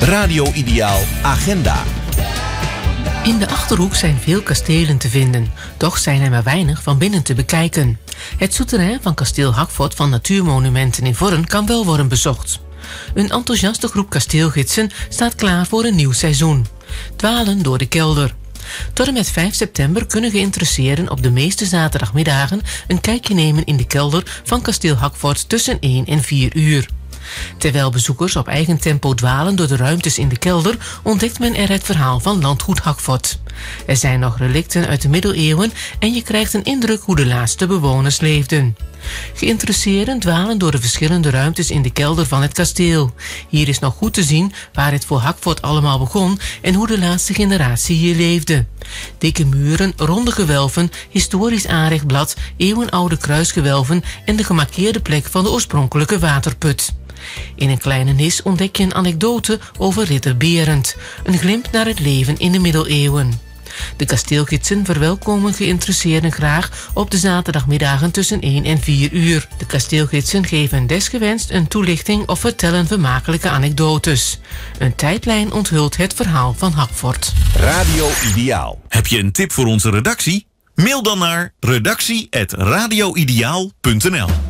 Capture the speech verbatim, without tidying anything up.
Radio Ideaal Agenda. In de Achterhoek zijn veel kastelen te vinden, toch zijn er maar weinig van binnen te bekijken. Het souterrain van kasteel Hackfort van Natuurmonumenten in Vorren kan wel worden bezocht. Een enthousiaste groep kasteelgidsen staat klaar voor een nieuw seizoen. Dwalen door de kelder. Tot en met vijf september kunnen geïnteresseerden op de meeste zaterdagmiddagen een kijkje nemen in de kelder van kasteel Hackfort tussen één en vier uur. Terwijl bezoekers op eigen tempo dwalen door de ruimtes in de kelder, ontdekt men er het verhaal van landgoed Hackfort. Er zijn nog relicten uit de middeleeuwen en je krijgt een indruk hoe de laatste bewoners leefden. Geïnteresseerden dwalen door de verschillende ruimtes in de kelder van het kasteel. Hier is nog goed te zien waar het voor Hackfort allemaal begon en hoe de laatste generatie hier leefde. Dikke muren, ronde gewelven, historisch aanrechtblad, eeuwenoude kruisgewelven en de gemarkeerde plek van de oorspronkelijke waterput. In een kleine nis ontdek je een anekdote over ridder Berend, een glimp naar het leven in de middeleeuwen. De kasteelgidsen verwelkomen geïnteresseerden graag op de zaterdagmiddagen tussen één en vier uur. De kasteelgidsen geven desgewenst een toelichting of vertellen vermakelijke anekdotes. Een tijdlijn onthult het verhaal van Hackfort. Radio Ideaal. Heb je een tip voor onze redactie? Mail dan naar redactie apenstaartje radio ideaal punt n l.